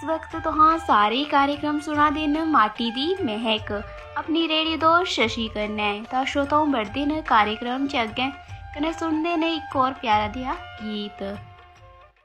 इस वक्त तो हाँ सारे कार्यक्रम सुना देन माटी दी महक अपनी रेडियो दोस्त शशि कन्नै तां श्रोताओं बढ़दे न कार्यक्रम च अग्गें कन्नै सुनदे न एक और प्यारा देआ गीत।